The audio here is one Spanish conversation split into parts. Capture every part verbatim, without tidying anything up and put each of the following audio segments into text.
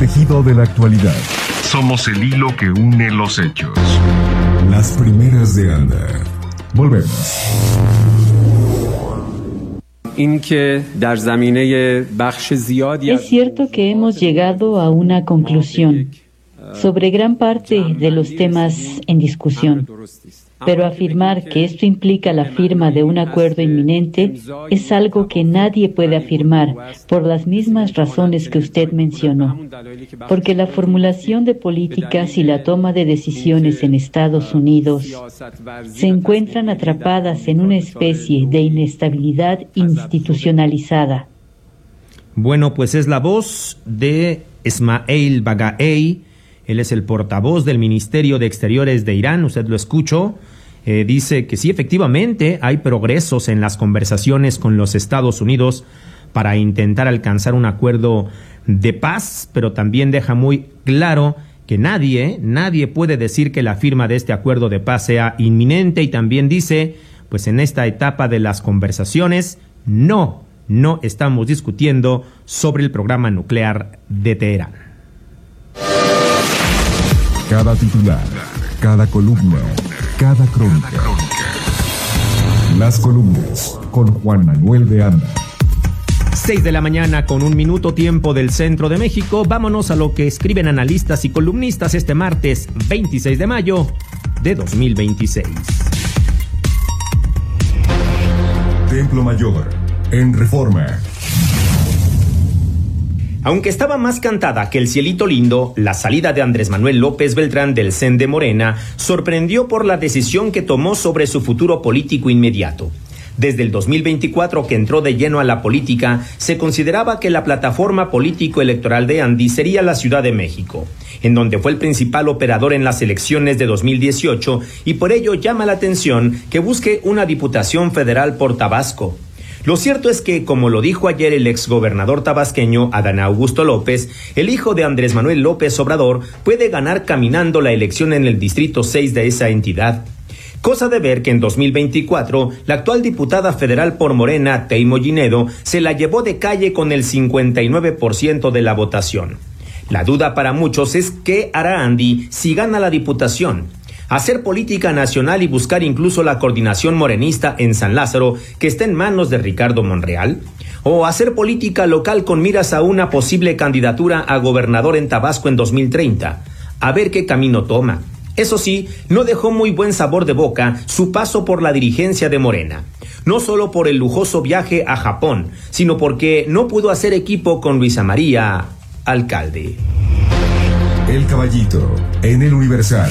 tejido de la actualidad. Somos el hilo que une los hechos. Las primeras de Anda. Volvemos. Es cierto que hemos llegado a una conclusión sobre gran parte de los temas en discusión, pero afirmar que esto implica la firma de un acuerdo inminente es algo que nadie puede afirmar por las mismas razones que usted mencionó, porque la formulación de políticas y la toma de decisiones en Estados Unidos se encuentran atrapadas en una especie de inestabilidad institucionalizada. Bueno, pues es la voz de Ismail Baqai. Él es el portavoz del Ministerio de Exteriores de Irán, usted lo escuchó. Eh, dice que sí, efectivamente, hay progresos en las conversaciones con los Estados Unidos para intentar alcanzar un acuerdo de paz, pero también deja muy claro que nadie, nadie puede decir que la firma de este acuerdo de paz sea inminente, y también dice, pues en esta etapa de las conversaciones, no, no estamos discutiendo sobre el programa nuclear de Teherán. Cada titular, cada columna, cada crónica. Las columnas con Juan Manuel de Anda. seis de la mañana con un minuto tiempo del centro de México. Vámonos a lo que escriben analistas y columnistas este martes veintiséis de mayo de dos mil veintiséis. Templo Mayor, en Reforma. Aunque estaba más cantada que el cielito lindo, la salida de Andrés Manuel López Beltrán del C E N de Morena sorprendió por la decisión que tomó sobre su futuro político inmediato. Desde el dos mil veinticuatro, que entró de lleno a la política, se consideraba que la plataforma político-electoral de Andy sería la Ciudad de México, en donde fue el principal operador en las elecciones de dos mil dieciocho, y por ello llama la atención que busque una diputación federal por Tabasco. Lo cierto es que, como lo dijo ayer el exgobernador tabasqueño Adán Augusto López, el hijo de Andrés Manuel López Obrador puede ganar caminando la elección en el distrito seis de esa entidad. Cosa de ver que en dos mil veinticuatro, la actual diputada federal por Morena, Teimo Ginedo, se la llevó de calle con el cincuenta y nueve por ciento de la votación. La duda para muchos es qué hará Andy si gana la diputación. Hacer política nacional y buscar incluso la coordinación morenista en San Lázaro, que está en manos de Ricardo Monreal, o hacer política local con miras a una posible candidatura a gobernador en Tabasco en dos mil treinta. A ver qué camino toma. Eso sí, no dejó muy buen sabor de boca su paso por la dirigencia de Morena. No solo por el lujoso viaje a Japón, sino porque no pudo hacer equipo con Luisa María Alcalde. El Caballito, en el Universal.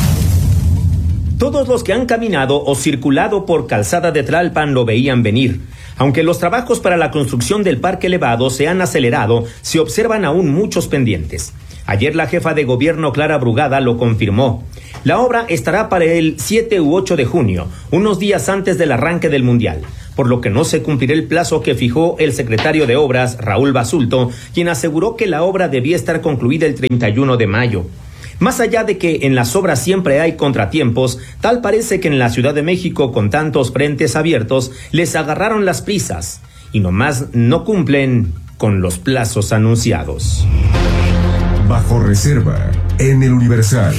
Todos los que han caminado o circulado por Calzada de Tlalpan lo veían venir. Aunque los trabajos para la construcción del parque elevado se han acelerado, se observan aún muchos pendientes. Ayer la jefa de gobierno Clara Brugada lo confirmó. La obra estará para el siete u ocho de junio, unos días antes del arranque del Mundial, por lo que no se cumplirá el plazo que fijó el secretario de Obras, Raúl Basulto, quien aseguró que la obra debía estar concluida el treinta y uno de mayo. Más allá de que en las obras siempre hay contratiempos, tal parece que en la Ciudad de México, con tantos frentes abiertos, les agarraron las prisas y nomás no cumplen con los plazos anunciados. Bajo reserva, en el Universal.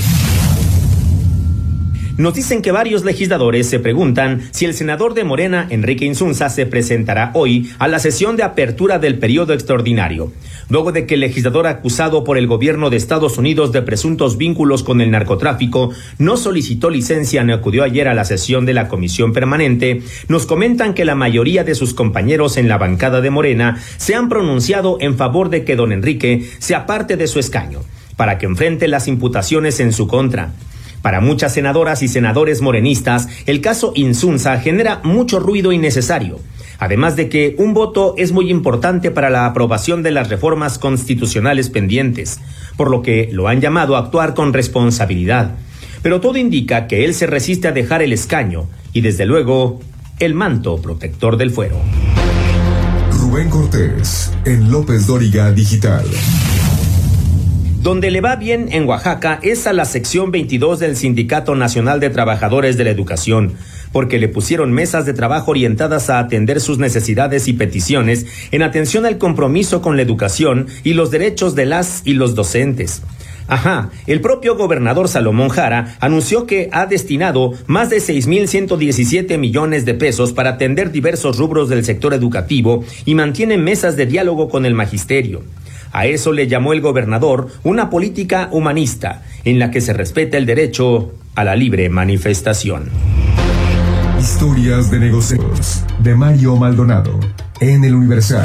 Nos dicen que varios legisladores se preguntan si el senador de Morena, Enrique Insunza, se presentará hoy a la sesión de apertura del periodo extraordinario, luego de que el legislador acusado por el gobierno de Estados Unidos de presuntos vínculos con el narcotráfico no solicitó licencia ni acudió ayer a la sesión de la comisión permanente. Nos comentan que la mayoría de sus compañeros en la bancada de Morena se han pronunciado en favor de que don Enrique se aparte de su escaño, para que enfrente las imputaciones en su contra. Para muchas senadoras y senadores morenistas, el caso Insunza genera mucho ruido innecesario, además de que un voto es muy importante para la aprobación de las reformas constitucionales pendientes, por lo que lo han llamado a actuar con responsabilidad. Pero todo indica que él se resiste a dejar el escaño y, desde luego, el manto protector del fuero. Rubén Cortés, en López Dóriga Digital. Donde le va bien en Oaxaca es a la sección veintidós del Sindicato Nacional de Trabajadores de la Educación, porque le pusieron mesas de trabajo orientadas a atender sus necesidades y peticiones en atención al compromiso con la educación y los derechos de las y los docentes. Ajá, el propio gobernador Salomón Jara anunció que ha destinado más de seis mil ciento diecisiete millones de pesos para atender diversos rubros del sector educativo y mantiene mesas de diálogo con el magisterio. A eso le llamó el gobernador una política humanista, en la que se respeta el derecho a la libre manifestación. Historias de negocios, de Mario Maldonado, en El Universal.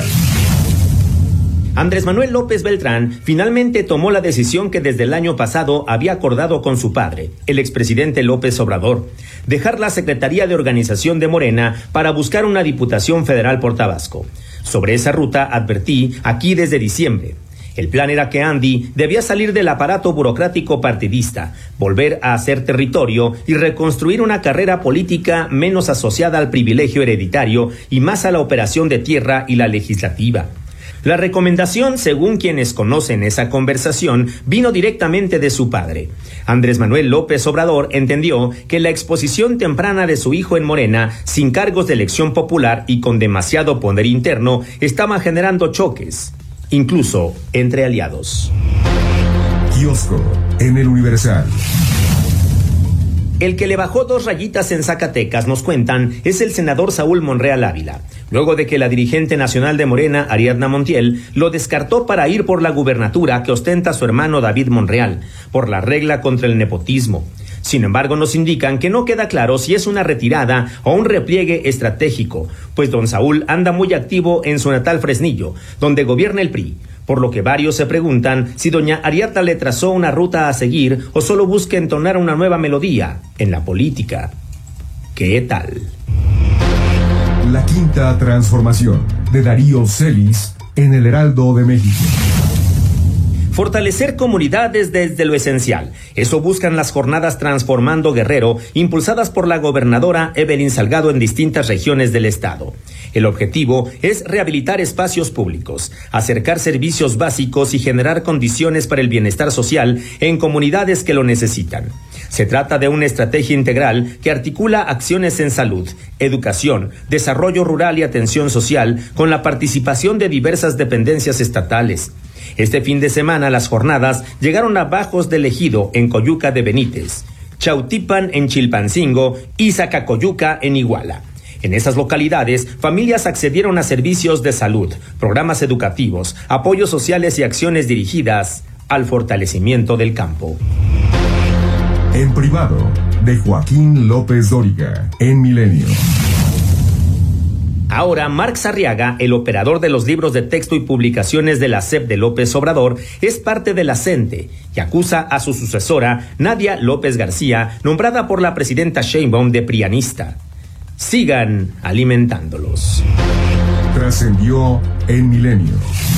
Andrés Manuel López Beltrán finalmente tomó la decisión que desde el año pasado había acordado con su padre, el expresidente López Obrador, dejar la Secretaría de Organización de Morena para buscar una diputación federal por Tabasco. Sobre esa ruta advertí aquí desde diciembre. El plan era que Andy debía salir del aparato burocrático partidista, volver a hacer territorio y reconstruir una carrera política menos asociada al privilegio hereditario y más a la operación de tierra y la legislativa. La recomendación, según quienes conocen esa conversación, vino directamente de su padre. Andrés Manuel López Obrador entendió que la exposición temprana de su hijo en Morena, sin cargos de elección popular y con demasiado poder interno, estaba generando choques, incluso entre aliados. Kiosco, en El Universal. El que le bajó dos rayitas en Zacatecas, nos cuentan, es el senador Saúl Monreal Ávila, luego de que la dirigente nacional de Morena, Ariadna Montiel, lo descartó para ir por la gubernatura que ostenta su hermano David Monreal, por la regla contra el nepotismo. Sin embargo, nos indican que no queda claro si es una retirada o un repliegue estratégico, pues don Saúl anda muy activo en su natal Fresnillo, donde gobierna el P R I, por lo que varios se preguntan si doña Ariadna le trazó una ruta a seguir o solo busca entonar una nueva melodía en la política. ¿Qué tal? La quinta transformación, de Darío Celis, en El Heraldo de México. Fortalecer comunidades desde lo esencial. Eso buscan las jornadas Transformando Guerrero, impulsadas por la gobernadora Evelyn Salgado en distintas regiones del estado. El objetivo es rehabilitar espacios públicos, acercar servicios básicos y generar condiciones para el bienestar social en comunidades que lo necesitan. Se trata de una estrategia integral que articula acciones en salud, educación, desarrollo rural y atención social con la participación de diversas dependencias estatales. Este fin de semana las jornadas llegaron a Bajos del Ejido en Coyuca de Benítez, Chautipan en Chilpancingo y Zacacoyuca en Iguala. En esas localidades, familias accedieron a servicios de salud, programas educativos, apoyos sociales y acciones dirigidas al fortalecimiento del campo. En privado, de Joaquín López Dóriga, en Milenio. Ahora, Marx Arriaga, el operador de los libros de texto y publicaciones de la S E P de López Obrador, es parte de la CENTE y acusa a su sucesora, Nadia López García, nombrada por la presidenta Sheinbaum de prianista. Sigan alimentándolos. Trascendió en Milenio.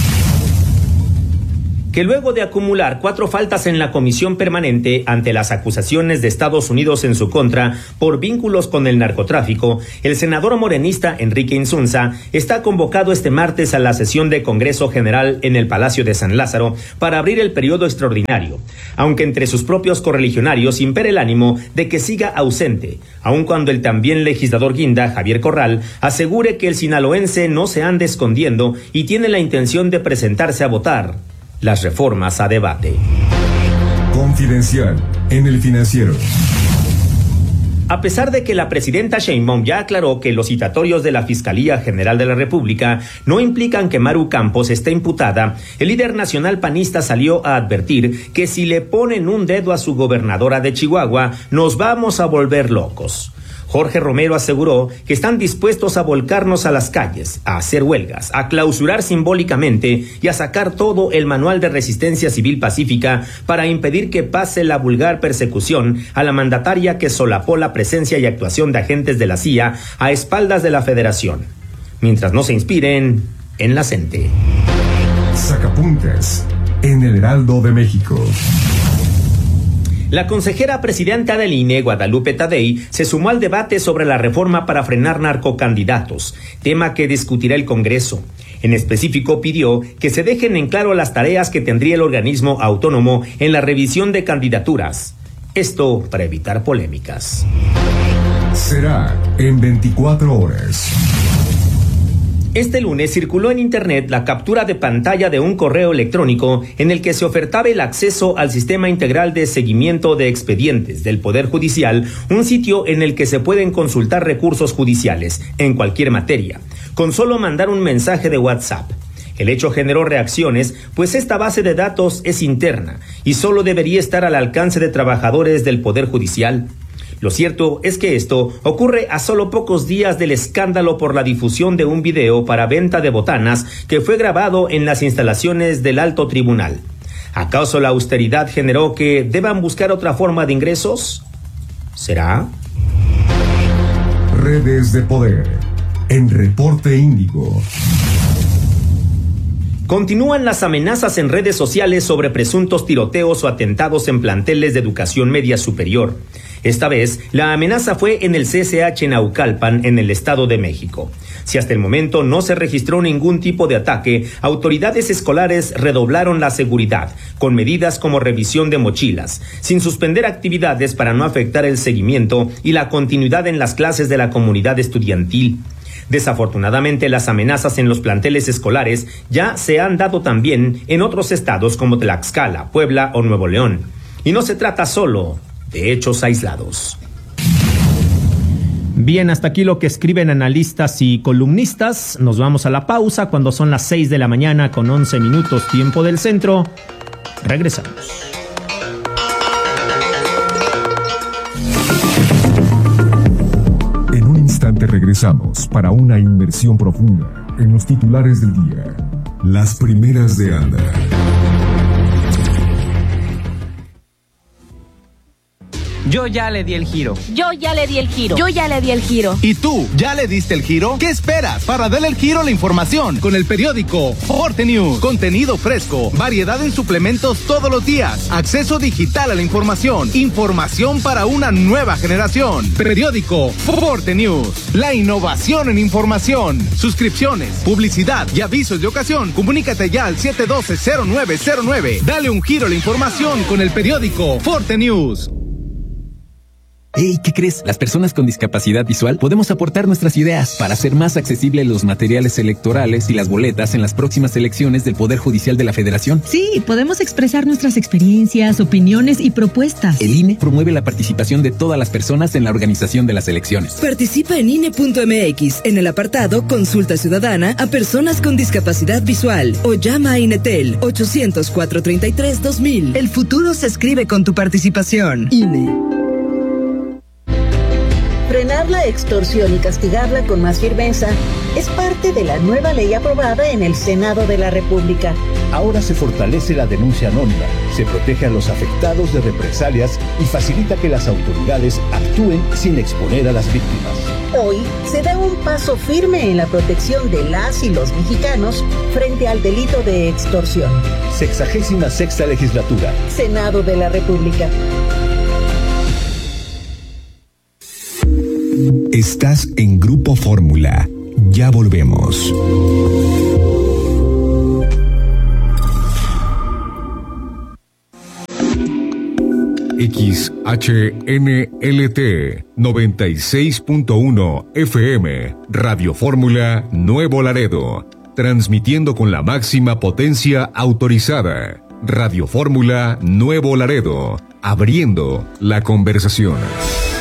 Que luego de acumular cuatro faltas en la comisión permanente ante las acusaciones de Estados Unidos en su contra por vínculos con el narcotráfico, el senador morenista Enrique Insunza está convocado este martes a la sesión de Congreso General en el Palacio de San Lázaro para abrir el periodo extraordinario, aunque entre sus propios correligionarios impera el ánimo de que siga ausente, aun cuando el también legislador guinda, Javier Corral, asegure que el sinaloense no se anda escondiendo y tiene la intención de presentarse a votar las reformas a debate. Confidencial, en El Financiero. A pesar de que la presidenta Sheinbaum ya aclaró que los citatorios de la Fiscalía General de la República no implican que Maru Campos esté imputada, el líder nacional panista salió a advertir que si le ponen un dedo a su gobernadora de Chihuahua, nos vamos a volver locos. Jorge Romero aseguró que están dispuestos a volcarnos a las calles, a hacer huelgas, a clausurar simbólicamente y a sacar todo el manual de resistencia civil pacífica para impedir que pase la vulgar persecución a la mandataria que solapó la presencia y actuación de agentes de la C I A a espaldas de la Federación, mientras no se inspiren en la CENTE. Sacapuntas, en El Heraldo de México. La consejera presidenta del I N E, Guadalupe Tadei, se sumó al debate sobre la reforma para frenar narcocandidatos, tema que discutirá el Congreso. En específico, pidió que se dejen en claro las tareas que tendría el organismo autónomo en la revisión de candidaturas. Esto para evitar polémicas. Será en veinticuatro horas. Este lunes circuló en Internet la captura de pantalla de un correo electrónico en el que se ofertaba el acceso al Sistema Integral de Seguimiento de Expedientes del Poder Judicial, un sitio en el que se pueden consultar recursos judiciales en cualquier materia, con solo mandar un mensaje de WhatsApp. El hecho generó reacciones, pues esta base de datos es interna y solo debería estar al alcance de trabajadores del Poder Judicial. Lo cierto es que esto ocurre a solo pocos días del escándalo por la difusión de un video para venta de botanas que fue grabado en las instalaciones del Alto Tribunal. ¿Acaso la austeridad generó que deban buscar otra forma de ingresos? ¿Será? Redes de poder en Reporte Índigo. Continúan las amenazas en redes sociales sobre presuntos tiroteos o atentados en planteles de educación media superior. Esta vez, la amenaza fue en el C C H Naucalpan, en el Estado de México. Si hasta el momento no se registró ningún tipo de ataque, autoridades escolares redoblaron la seguridad, con medidas como revisión de mochilas, sin suspender actividades para no afectar el seguimiento y la continuidad en las clases de la comunidad estudiantil. Desafortunadamente, las amenazas en los planteles escolares ya se han dado también en otros estados como Tlaxcala, Puebla o Nuevo León. Y no se trata solo de hechos aislados. Bien, hasta aquí lo que escriben analistas y columnistas. Nos vamos a la pausa cuando son las seis de la mañana con once minutos tiempo del centro. Regresamos. En un instante regresamos para una inmersión profunda en los titulares del día. Las primeras de Anda. Yo ya le di el giro. Yo ya le di el giro. Yo ya le di el giro. ¿Y tú, ya le diste el giro? ¿Qué esperas para darle el giro a la información? Con el periódico Forte News. Contenido fresco, variedad en suplementos todos los días, acceso digital a la información, información para una nueva generación. Periódico Forte News. La innovación en información. Suscripciones, publicidad y avisos de ocasión. Comunícate ya al siete uno dos cero nueve cero nueve. Dale un giro a la información con el periódico Forte News. Hey, ¿qué crees? Las personas con discapacidad visual podemos aportar nuestras ideas para hacer más accesibles los materiales electorales y las boletas en las próximas elecciones del Poder Judicial de la Federación. Sí, podemos expresar nuestras experiencias, opiniones y propuestas. El I N E promueve la participación de todas las personas en la organización de las elecciones. Participa en I N E punto M X en el apartado Consulta Ciudadana a personas con discapacidad visual o llama a INETEL ochocientos cuatro treinta y tres dos mil. El futuro se escribe con tu participación. I N E. Frenar la extorsión y castigarla con más firmeza es parte de la nueva ley aprobada en el Senado de la República. Ahora se fortalece la denuncia anónima, se protege a los afectados de represalias y facilita que las autoridades actúen sin exponer a las víctimas. Hoy se da un paso firme en la protección de las y los mexicanos frente al delito de extorsión. Sexagésima sexta legislatura. Senado de la República. Estás en Grupo Fórmula. Ya volvemos. X H N L T noventa y seis punto uno F M Radio Fórmula Nuevo Laredo, transmitiendo con la máxima potencia autorizada. Radio Fórmula Nuevo Laredo, abriendo la conversación.